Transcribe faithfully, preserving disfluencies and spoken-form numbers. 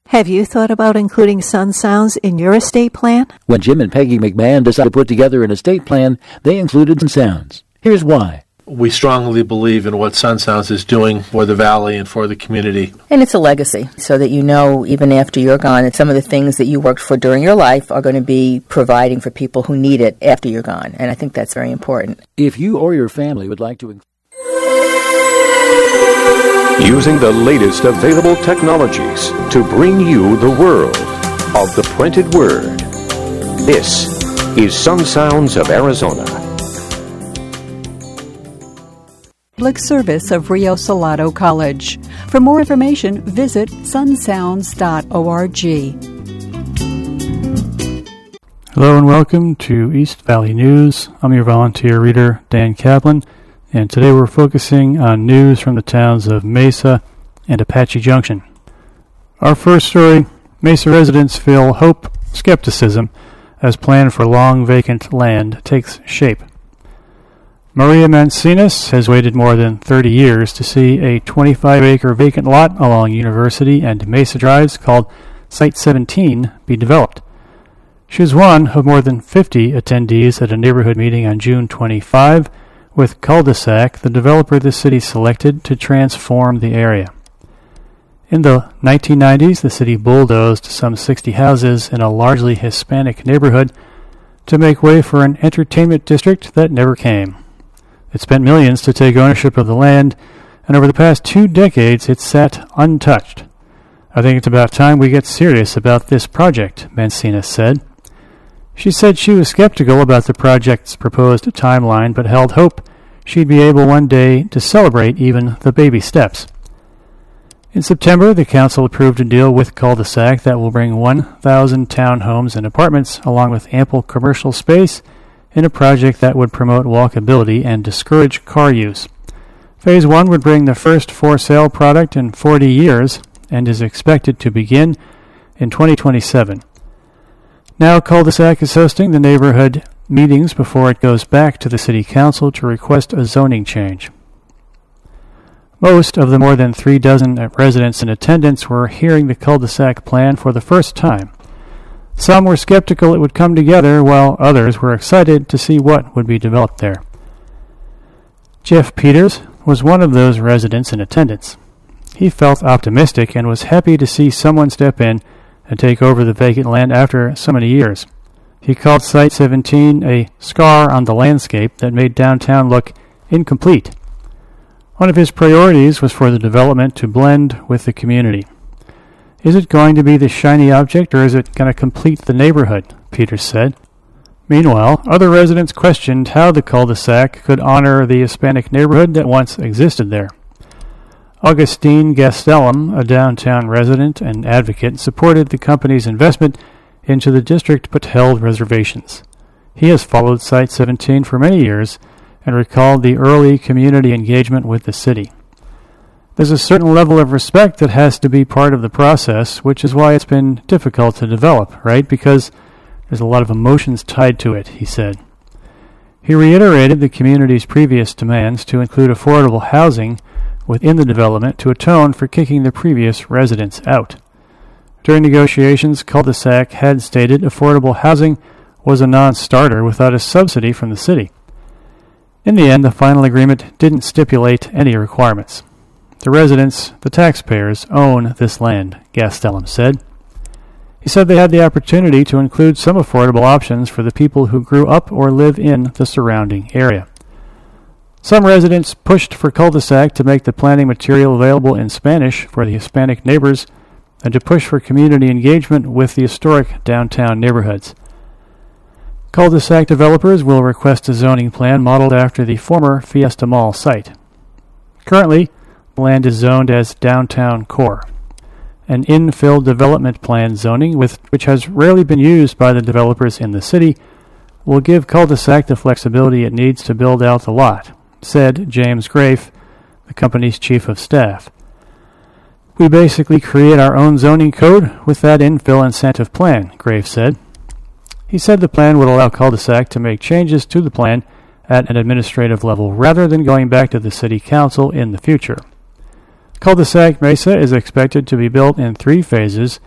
Have you thought about including Sun Sounds in your estate plan? When Jim and Peggy McMahon decided to put together an estate plan, they included Sun Sounds. Here's why. We strongly believe in what Sun Sounds is doing for the Valley and for the community. And it's a legacy, so that you know, even after you're gone, that some of the things that you worked for during your life are going to be providing for people who need it after you're gone. And I think that's very important. If you or your family would like to... Using the latest available technologies to bring you the world of the printed word. This is Sun Sounds of Arizona. Public service of Rio Salado College. For more information, visit sun sounds dot org. Hello and welcome to East Valley News. I'm your volunteer reader, Dan Kaplan, and today we're focusing on news from the towns of Mesa and Apache Junction. Our first story, Mesa residents feel hope, skepticism, as plan for long vacant land takes shape. Maria Mancinas has waited more than thirty years to see a twenty-five acre vacant lot along University and Mesa Drives called Site seventeen be developed. She was one of more than fifty attendees at a neighborhood meeting on June twenty-fifth with Cul-de-sac, the developer the city selected to transform the area. In the nineteen nineties, the city bulldozed some sixty houses in a largely Hispanic neighborhood to make way for an entertainment district that never came. It spent millions to take ownership of the land, and over the past two decades it sat untouched. I think it's about time we get serious about this project, Mancinas said. She said she was skeptical about the project's proposed timeline, but held hope she'd be able one day to celebrate even the baby steps. In September, the council approved a deal with Cul-de-sac that will bring one thousand townhomes and apartments along with ample commercial space in a project that would promote walkability and discourage car use. Phase one would bring the first for-sale product in forty years and is expected to begin in twenty twenty-seven. Now Cul-de-sac is hosting the neighborhood meetings before it goes back to the city council to request a zoning change. Most of the more than three dozen residents in attendance were hearing the cul-de-sac plan for the first time. Some were skeptical it would come together, while others were excited to see what would be developed there. Jeff Peters was one of those residents in attendance. He felt optimistic and was happy to see someone step in and take over the vacant land after so many years. He called Site seventeen a scar on the landscape that made downtown look incomplete. One of his priorities was for the development to blend with the community. Is it going to be the shiny object, or is it going to complete the neighborhood? Peters said. Meanwhile, other residents questioned how the cul-de-sac could honor the Hispanic neighborhood that once existed there. Augustine Gastelum, a downtown resident and advocate, supported the company's investment into the district but held reservations. He has followed Site seventeen for many years and recalled the early community engagement with the city. There's a certain level of respect that has to be part of the process, which is why it's been difficult to develop, right? Because there's a lot of emotions tied to it, he said. He reiterated the community's previous demands to include affordable housing within the development to atone for kicking the previous residents out. During negotiations, Cul-de-sac had stated affordable housing was a non-starter without a subsidy from the city. In the end, the final agreement didn't stipulate any requirements. The residents, the taxpayers, own this land, Gastelum said. He said they had the opportunity to include some affordable options for the people who grew up or live in the surrounding area. Some residents pushed for cul-de-sac to make the planning material available in Spanish for the Hispanic neighbors and to push for community engagement with the historic downtown neighborhoods. Cul-de-sac developers will request a zoning plan modeled after the former Fiesta Mall site. Currently, the land is zoned as downtown core, an infill development plan zoning with which has rarely been used by the developers in the city will give cul-de-sac the flexibility it needs to build out the lot, said James Grafe, the company's chief of staff. We basically create our own zoning code with that infill incentive plan, Grafe said. He said the plan would allow cul-de-sac to make changes to the plan at an administrative level rather than going back to the city council in the future. Cul-de-sac Mesa is expected to be built in three phases